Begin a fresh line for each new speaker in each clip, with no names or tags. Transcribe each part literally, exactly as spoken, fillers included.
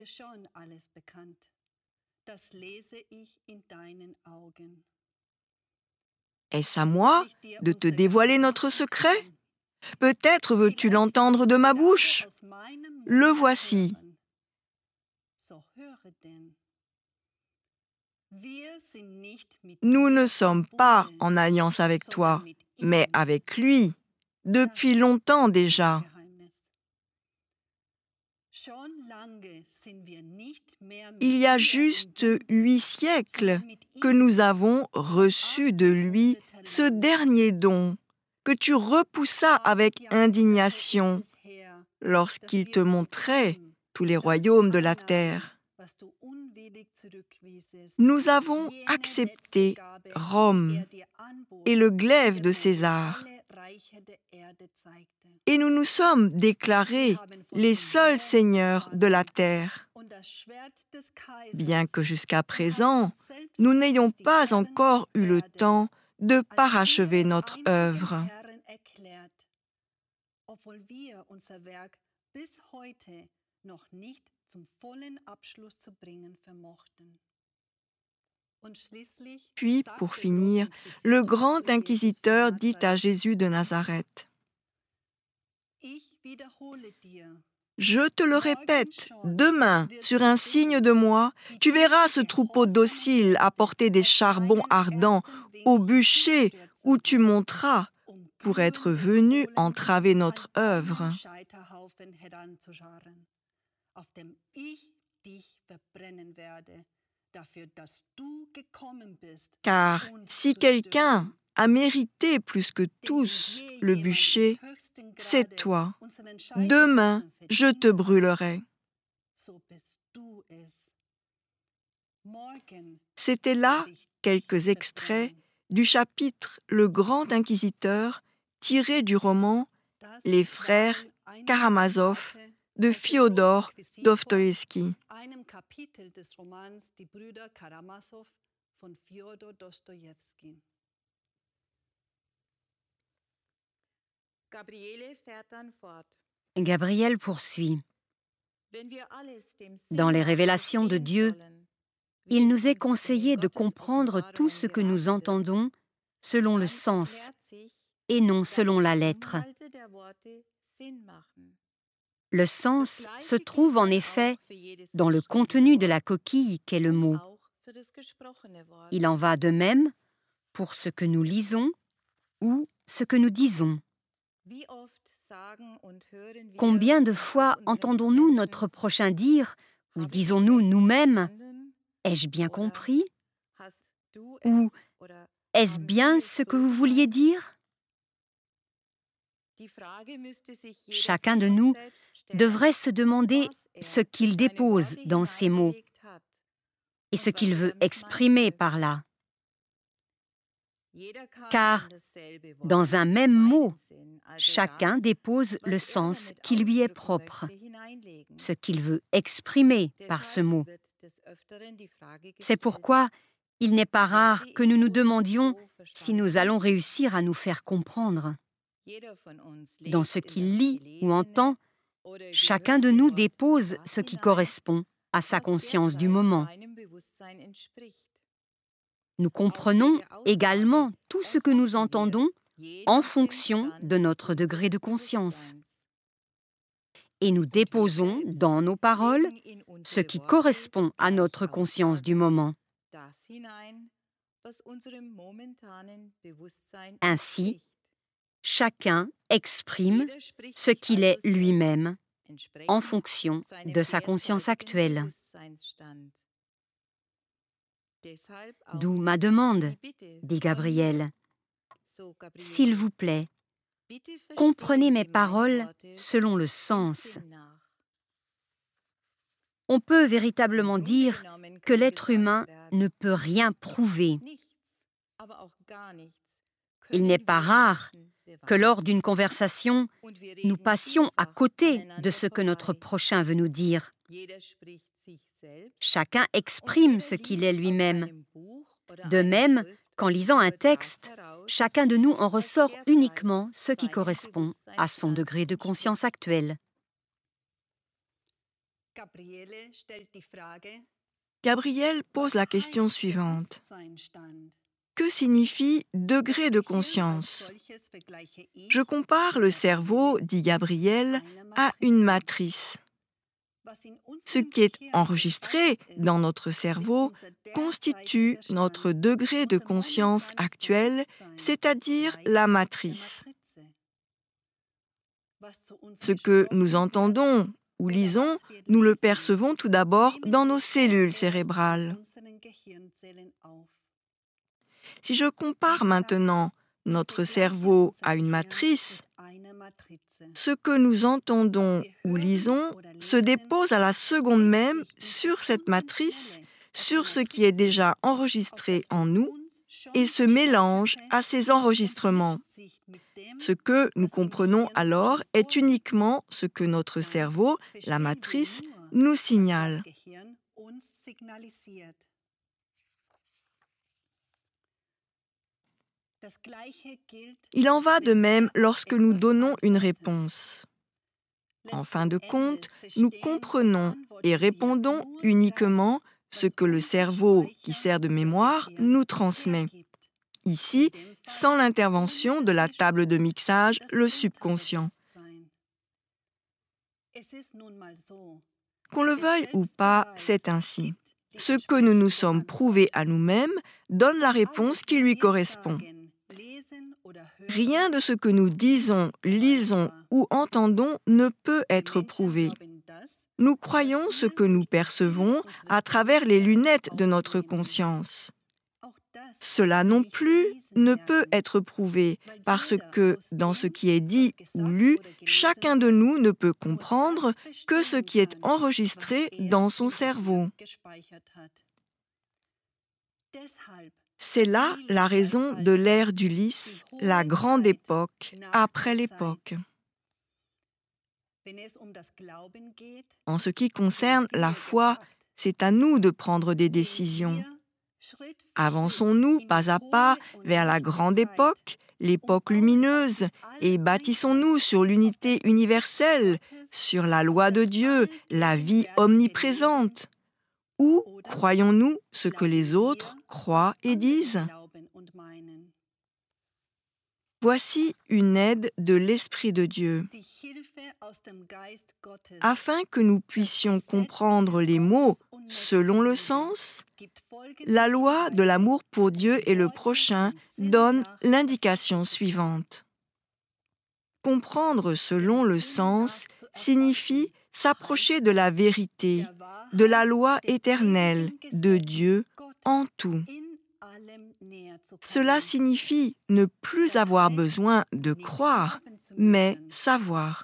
Est-ce à moi de te dévoiler notre secret? Peut-être veux-tu l'entendre de ma bouche? Le voici. Nous ne sommes pas en alliance avec toi, mais avec lui, depuis longtemps déjà. Il y a juste huit siècles que nous avons reçu de lui ce dernier don que tu repoussas avec indignation lorsqu'il te montrait tous les royaumes de la terre. Nous avons accepté Rome et le glaive de César, et nous nous sommes déclarés les seuls seigneurs de la terre. Bien que jusqu'à présent, nous n'ayons pas encore eu le temps de parachever notre œuvre. Puis, pour finir, le grand inquisiteur dit à Jésus de Nazareth: « Je te le répète, demain, sur un signe de moi, tu verras ce troupeau docile apporter des charbons ardents au bûcher où tu monteras pour être venu entraver notre œuvre. » Car si quelqu'un a mérité plus que tous le bûcher, c'est toi. Demain, je te brûlerai. C'étaient là quelques extraits du chapitre Le Grand Inquisiteur, tiré du roman Les Frères Karamazov de Fyodor Dostoïevski.
Gabriel poursuit. Dans les révélations de Dieu, il nous est conseillé de comprendre tout ce que nous entendons selon le sens et non selon la lettre. Le sens se trouve en effet dans le contenu de la coquille qu'est le mot. Il en va de même pour ce que nous lisons ou ce que nous disons. Combien de fois entendons-nous notre prochain dire, ou disons-nous nous-mêmes, « Ai-je bien compris » ou « Est-ce bien ce que vous vouliez dire » Chacun de nous devrait se demander ce qu'il dépose dans ces mots et ce qu'il veut exprimer par là. Car dans un même mot, chacun dépose le sens qui lui est propre, ce qu'il veut exprimer par ce mot. C'est pourquoi il n'est pas rare que nous nous demandions si nous allons réussir à nous faire comprendre. Dans ce qu'il lit ou entend, chacun de nous dépose ce qui correspond à sa conscience du moment. Nous comprenons également tout ce que nous entendons en fonction de notre degré de conscience. Et nous déposons dans nos paroles ce qui correspond à notre conscience du moment. Ainsi, chacun exprime ce qu'il est lui-même en fonction de sa conscience actuelle. D'où ma demande, dit Gabriel. S'il vous plaît, comprenez mes paroles selon le sens. On peut véritablement dire que l'être humain ne peut rien prouver. Il n'est pas rare que lors d'une conversation, nous passions à côté de ce que notre prochain veut nous dire. Chacun exprime ce qu'il est lui-même. De même, qu'en lisant un texte, chacun de nous en ressort uniquement ce qui correspond à son degré de conscience actuel.
Gabriel pose la question suivante. Que signifie degré de conscience? Je compare le cerveau, dit Gabriel, à une matrice. Ce qui est enregistré dans notre cerveau constitue notre degré de conscience actuel, c'est-à-dire la matrice. Ce que nous entendons ou lisons, nous le percevons tout d'abord dans nos cellules cérébrales. Si je compare maintenant notre cerveau à une matrice, ce que nous entendons ou lisons se dépose à la seconde même sur cette matrice, sur ce qui est déjà enregistré en nous, et se mélange à ces enregistrements. Ce que nous comprenons alors est uniquement ce que notre cerveau, la matrice, nous signale. Il en va de même lorsque nous donnons une réponse. En fin de compte, nous comprenons et répondons uniquement ce que le cerveau, qui sert de mémoire, nous transmet. Ici, sans l'intervention de la table de mixage, le subconscient. Qu'on le veuille ou pas, c'est ainsi. Ce que nous nous sommes prouvés à nous-mêmes donne la réponse qui lui correspond. Rien de ce que nous disons, lisons ou entendons ne peut être prouvé. Nous croyons ce que nous percevons à travers les lunettes de notre conscience. Cela non plus ne peut être prouvé parce que, dans ce qui est dit ou lu, chacun de nous ne peut comprendre que ce qui est enregistré dans son cerveau. C'est là la raison de l'ère d'Ulysse, la grande époque après l'époque. En ce qui concerne la foi, c'est à nous de prendre des décisions. Avançons-nous pas à pas vers la grande époque, l'époque lumineuse, et bâtissons-nous sur l'unité universelle, sur la loi de Dieu, la vie omniprésente? Ou croyons-nous ce que les autres croient et disent? Voici une aide de l'Esprit de Dieu. Afin que nous puissions comprendre les mots selon le sens, la loi de l'amour pour Dieu et le prochain donne l'indication suivante. Comprendre selon le sens signifie s'approcher de la vérité, de la loi éternelle, de Dieu en tout. Cela signifie ne plus avoir besoin de croire, mais savoir.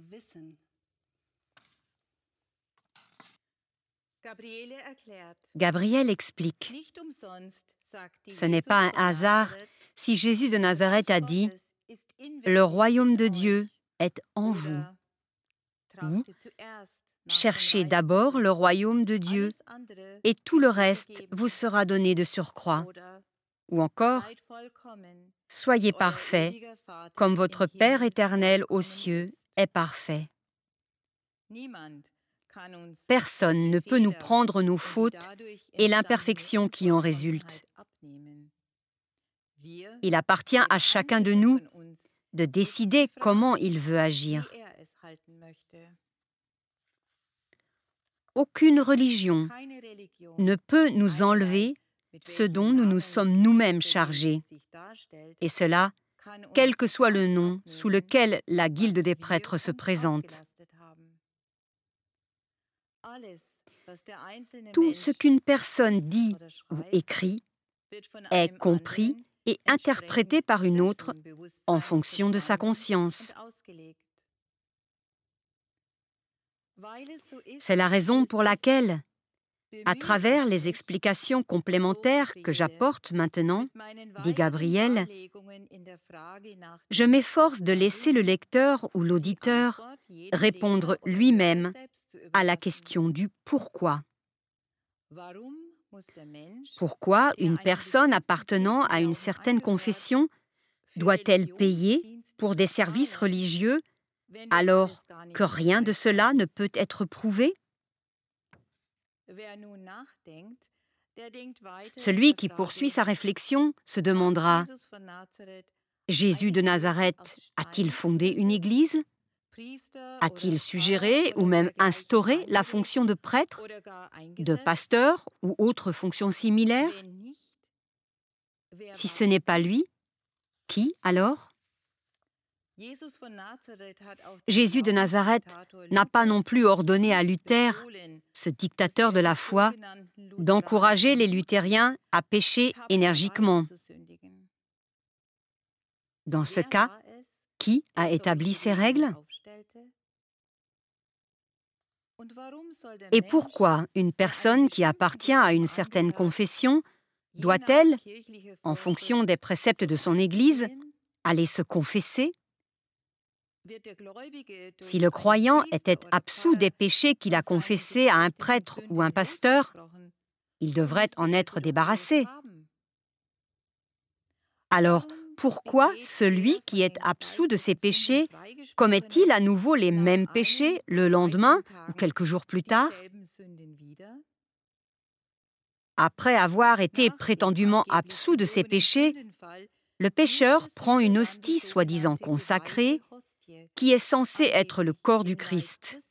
Gabriel explique. Ce n'est pas un hasard si Jésus de Nazareth a dit « Le royaume de Dieu est en vous ». Ou « Cherchez d'abord le royaume de Dieu et tout le reste vous sera donné de surcroît ». Ou encore « Soyez parfaits, comme votre Père éternel aux cieux est parfait ». Personne ne peut nous prendre nos fautes et l'imperfection qui en résulte. Il appartient à chacun de nous de décider comment il veut agir. Aucune religion ne peut nous enlever ce dont nous nous sommes nous-mêmes chargés, et cela, quel que soit le nom sous lequel la guilde des prêtres se présente. Tout ce qu'une personne dit ou écrit est compris et interprété par une autre en fonction de sa conscience. C'est la raison pour laquelle, à travers les explications complémentaires que j'apporte maintenant, dit Gabriel, je m'efforce de laisser le lecteur ou l'auditeur répondre lui-même à la question du pourquoi. Pourquoi une personne appartenant à une certaine confession doit-elle payer pour des services religieux alors que rien de cela ne peut être prouvé? Celui qui poursuit sa réflexion se demandera « Jésus de Nazareth a-t-il fondé une église ? A-t-il suggéré ou même instauré la fonction de prêtre, de pasteur ou autre fonction similaire ? Si ce n'est pas lui, qui alors ? Jésus de Nazareth n'a pas non plus ordonné à Luther, ce dictateur de la foi, d'encourager les luthériens à pécher énergiquement. Dans ce cas, qui a établi ces règles ? Et pourquoi une personne qui appartient à une certaine confession doit-elle, en fonction des préceptes de son Église, aller se confesser ? Si le croyant était absous des péchés qu'il a confessés à un prêtre ou un pasteur, il devrait en être débarrassé. Alors, pourquoi celui qui est absous de ses péchés commet-il à nouveau les mêmes péchés le lendemain ou quelques jours plus tard ? Après avoir été prétendument absous de ses péchés, le pécheur prend une hostie soi-disant consacrée qui est censée être le corps du Christ.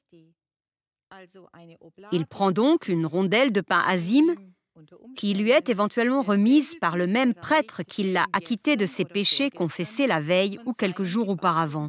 Il prend donc une rondelle de pain azime qui lui est éventuellement remise par le même prêtre qui l'a acquitté de ses péchés confessés la veille ou quelques jours auparavant.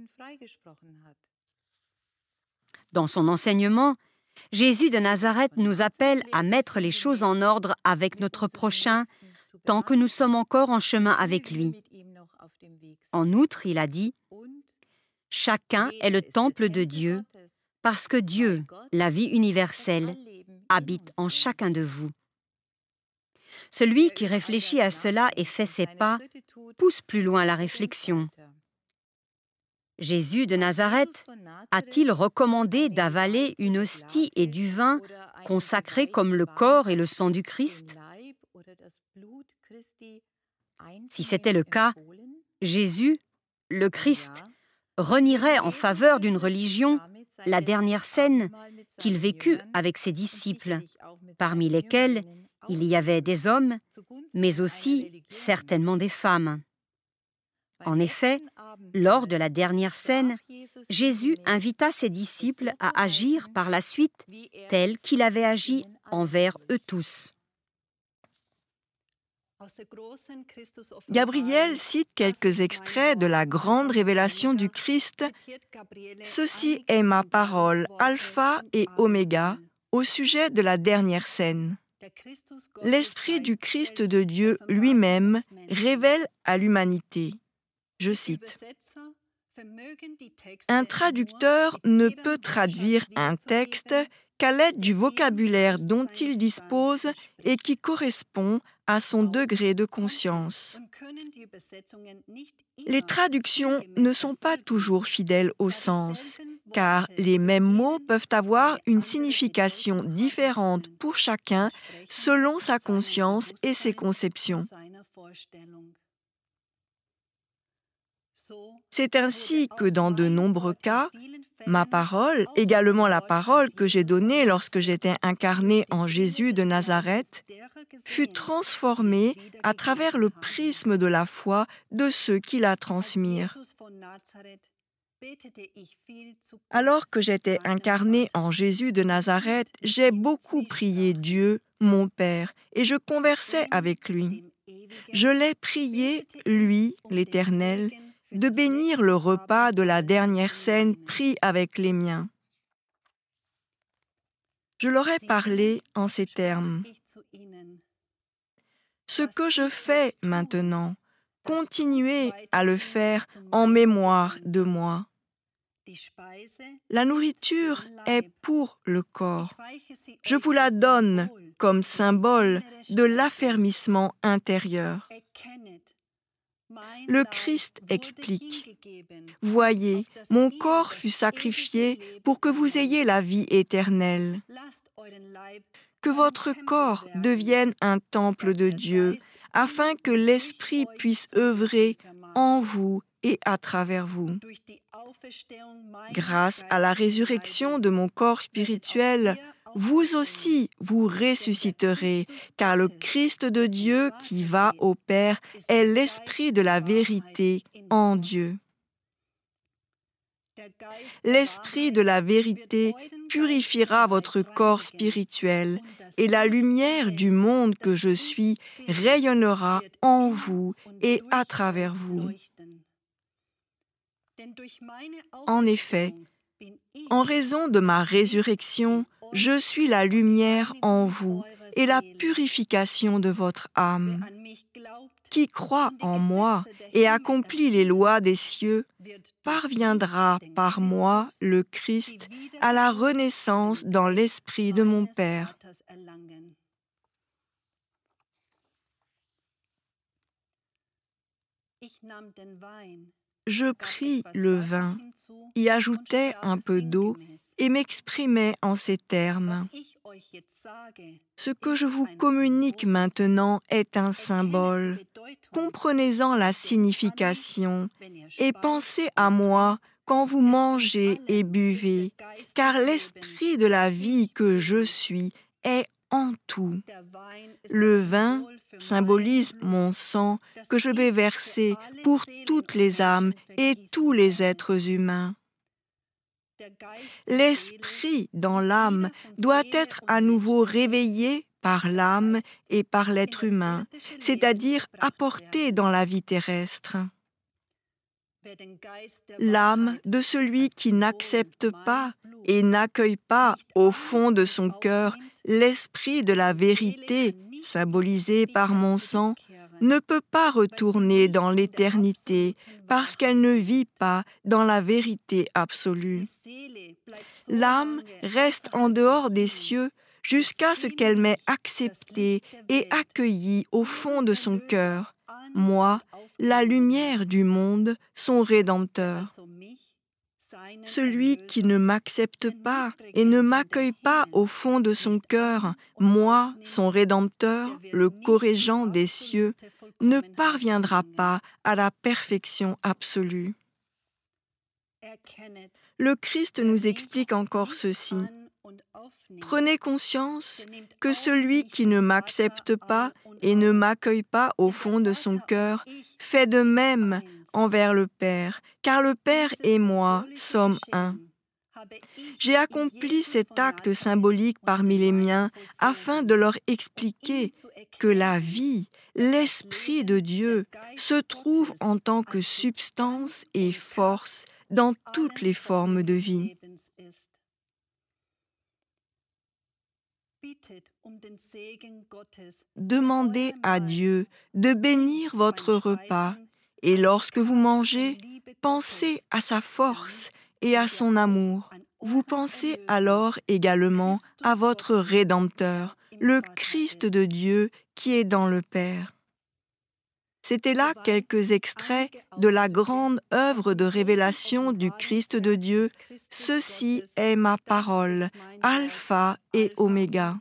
Dans son enseignement, Jésus de Nazareth nous appelle à mettre les choses en ordre avec notre prochain tant que nous sommes encore en chemin avec lui. En outre, il a dit « Chacun est le temple de Dieu parce que Dieu, la vie universelle, habite en chacun de vous. » Celui qui réfléchit à cela et fait ses pas pousse plus loin la réflexion. Jésus de Nazareth a-t-il recommandé d'avaler une hostie et du vin consacrés comme le corps et le sang du Christ ? Si c'était le cas, Jésus, le Christ, renierait en faveur d'une religion la dernière scène qu'il vécut avec ses disciples, parmi lesquels il y avait des hommes, mais aussi certainement des femmes. En effet, lors de la dernière scène, Jésus invita ses disciples à agir par la suite tel qu'il avait agi envers eux tous.
Gabriel cite quelques extraits de la grande révélation du Christ. « Ceci est ma parole, alpha et oméga, au sujet de la dernière scène. » L'Esprit du Christ de Dieu lui-même révèle à l'humanité. Je cite. « Un traducteur ne peut traduire un texte qu'à l'aide du vocabulaire dont il dispose et qui correspond à son degré de conscience. Les traductions ne sont pas toujours fidèles au sens, car les mêmes mots peuvent avoir une signification différente pour chacun selon sa conscience et ses conceptions. C'est ainsi que dans de nombreux cas, ma parole, également la parole que j'ai donnée lorsque j'étais incarné en Jésus de Nazareth, fut transformée à travers le prisme de la foi de ceux qui la transmirent. Alors que j'étais incarné en Jésus de Nazareth, j'ai beaucoup prié Dieu, mon Père, et je conversais avec lui. Je l'ai prié, lui, l'Éternel, de bénir le repas de la dernière scène pris avec les miens. Je leur ai parlé en ces termes. Ce que je fais maintenant, continuez à le faire en mémoire de moi. La nourriture est pour le corps. Je vous la donne comme symbole de l'affermissement intérieur. Le Christ explique, « Voyez, mon corps fut sacrifié pour que vous ayez la vie éternelle. Que votre corps devienne un temple de Dieu, afin que l'Esprit puisse œuvrer en vous et à travers vous. Grâce à la résurrection de mon corps spirituel, vous aussi vous ressusciterez, car le Christ de Dieu qui va au Père est l'Esprit de la vérité en Dieu. L'Esprit de la vérité purifiera votre corps spirituel et la lumière du monde que je suis rayonnera en vous et à travers vous. En effet, en raison de ma résurrection, je suis la lumière en vous et la purification de votre âme. Qui croit en moi et accomplit les lois des cieux parviendra par moi, le Christ, à la renaissance dans l'esprit de mon Père. Je pris le vin, y ajoutais un peu d'eau et m'exprimais en ces termes. Ce que je vous communique maintenant est un symbole. Comprenez-en la signification et pensez à moi quand vous mangez et buvez, car l'esprit de la vie que je suis est en tout. Le vin symbolise mon sang que je vais verser pour toutes les âmes et tous les êtres humains. L'esprit dans l'âme doit être à nouveau réveillé par l'âme et par l'être humain, c'est-à-dire apporté dans la vie terrestre. L'âme de celui qui n'accepte pas et n'accueille pas au fond de son cœur l'esprit de la vérité, symbolisé par mon sang, ne peut pas retourner dans l'éternité parce qu'elle ne vit pas dans la vérité absolue. L'âme reste en dehors des cieux jusqu'à ce qu'elle m'ait accepté et accueilli au fond de son cœur, moi, la lumière du monde, son Rédempteur. Celui qui ne m'accepte pas et ne m'accueille pas au fond de son cœur, moi, son Rédempteur, le corrigeant des cieux, ne parviendra pas à la perfection absolue. Le Christ nous explique encore ceci. Prenez conscience que celui qui ne m'accepte pas et ne m'accueille pas au fond de son cœur fait de même envers le Père, car le Père et moi sommes un. J'ai accompli cet acte symbolique parmi les miens afin de leur expliquer que la vie, l'Esprit de Dieu, se trouve en tant que substance et force dans toutes les formes de vie. Demandez à Dieu de bénir votre repas et lorsque vous mangez, pensez à sa force et à son amour. Vous pensez alors également à votre Rédempteur, le Christ de Dieu qui est dans le Père. C'étaient là quelques extraits de la grande œuvre de révélation du Christ de Dieu. Ceci est ma parole, Alpha et Oméga.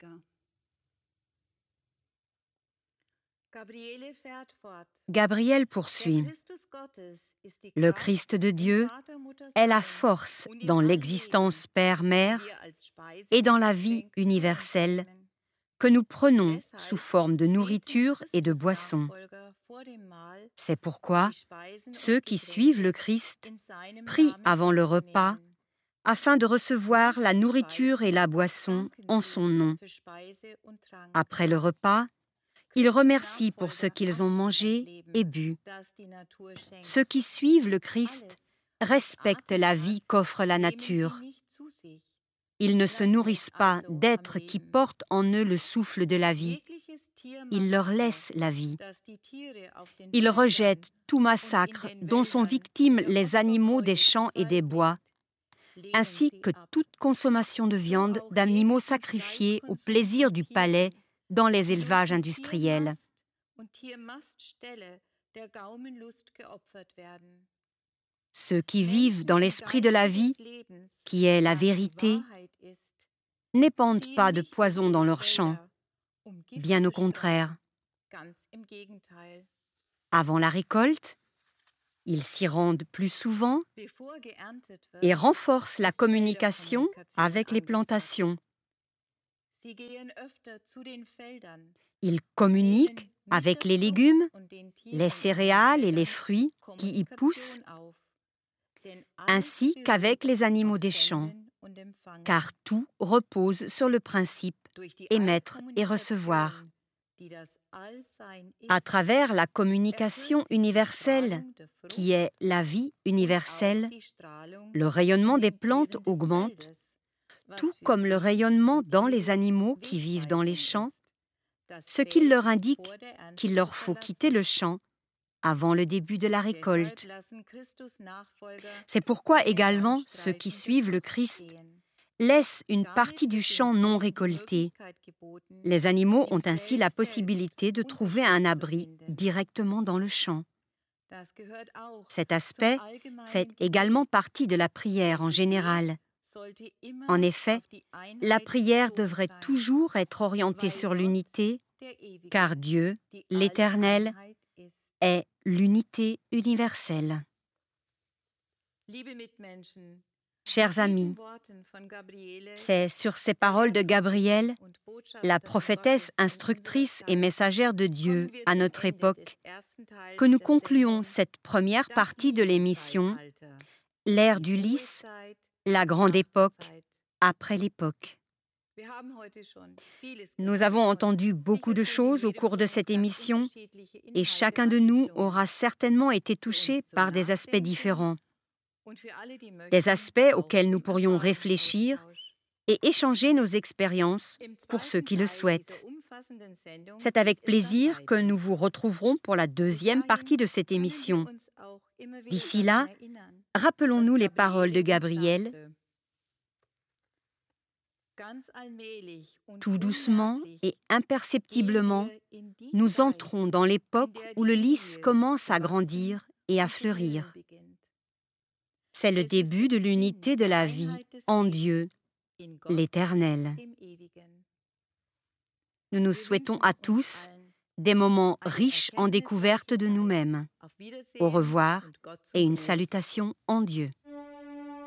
Gabriel poursuit. Le Christ de Dieu est la force dans l'existence Père-Mère et dans la vie universelle que nous prenons sous forme de nourriture et de boisson. C'est pourquoi ceux qui suivent le Christ prient avant le repas afin de recevoir la nourriture et la boisson en son nom. Après le repas, ils remercient pour ce qu'ils ont mangé et bu. Ceux qui suivent le Christ respectent la vie qu'offre la nature. Ils ne se nourrissent pas d'êtres qui portent en eux le souffle de la vie. Ils leur laissent la vie. Ils rejettent tout massacre dont sont victimes les animaux des champs et des bois, ainsi que toute consommation de viande d'animaux sacrifiés au plaisir du palais dans les élevages industriels. Ceux qui vivent dans l'esprit de la vie, qui est la vérité, n'épandent pas de poison dans leurs champs, bien au contraire. Avant la récolte, ils s'y rendent plus souvent et renforcent la communication avec les plantations. Il communique avec les légumes, les céréales et les fruits qui y poussent, ainsi qu'avec les animaux des champs, car tout repose sur le principe émettre et recevoir. À travers la communication universelle, qui est la vie universelle, le rayonnement des plantes augmente, tout comme le rayonnement dans les animaux qui vivent dans les champs, ce qui leur indique qu'il leur faut quitter le champ avant le début de la récolte. C'est pourquoi également ceux qui suivent le Christ laissent une partie du champ non récoltée. Les animaux ont ainsi la possibilité de trouver un abri directement dans le champ. Cet aspect fait également partie de la prière en général. En effet, la prière devrait toujours être orientée sur l'unité, car Dieu, l'Éternel, est l'unité universelle. Chers amis, c'est sur ces paroles de Gabrielle, la prophétesse instructrice et messagère de Dieu à notre époque, que nous concluons cette première partie de l'émission « L'ère d'Ulysse, la grande époque après l'époque ». Nous avons entendu beaucoup de choses au cours de cette émission et chacun de nous aura certainement été touché par des aspects différents. Des aspects auxquels nous pourrions réfléchir et échanger nos expériences pour ceux qui le souhaitent. C'est avec plaisir que nous vous retrouverons pour la deuxième partie de cette émission. D'ici là, rappelons-nous les paroles de Gabrielle. Tout doucement et imperceptiblement, nous entrons dans l'époque où le lys commence à grandir et à fleurir. C'est le début de l'unité de la vie en Dieu, l'Éternel. Nous nous souhaitons à tous des moments riches en découverte de nous-mêmes. Au revoir et une salutation en Dieu.